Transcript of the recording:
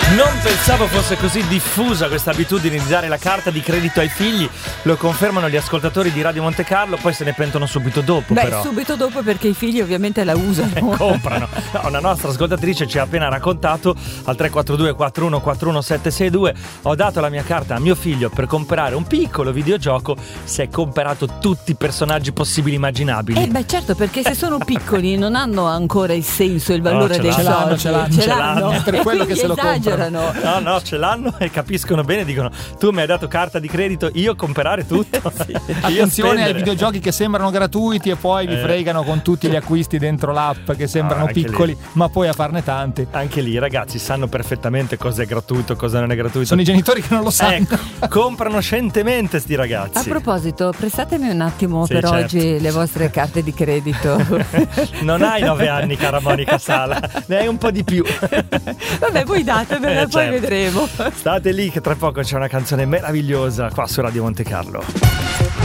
Non pensavo fosse così diffusa questa abitudine di dare la carta di credito ai figli. Lo confermano gli ascoltatori di Radio Monte Carlo. Poi se ne pentono subito dopo. Però subito dopo, perché i figli ovviamente la usano. Comprano. No, una nostra ascoltatrice ci ha appena raccontato al 342 4141 762: ho dato la mia carta a mio figlio per comprare un piccolo videogioco. Si è comperato tutti i personaggi possibili e immaginabili. Certo, perché se sono piccoli non hanno ancora il senso, il valore dei soldi. Ce l'hanno. È per quello che se lo comprano. No, ce l'hanno e capiscono bene. Dicono: tu mi hai dato carta di credito, io comprare tutto. Sì. Attenzione ai videogiochi che sembrano gratuiti e poi vi fregano con tutti gli acquisti dentro l'app che sembrano piccoli, ma poi a farne tanti. Anche lì, ragazzi, sanno perfettamente cosa è gratuito, cosa non è gratuito. Sono i genitori che non lo sanno. Comprano scientemente sti ragazzi. A proposito, prestatemi un attimo oggi le vostre carte di credito. Non hai 9 anni, cara Monica Sala, ne hai un po' di più. Vabbè, voi datemela, poi vedremo. State lì che tra poco c'è una canzone meravigliosa qua su Radio Monte Carlo.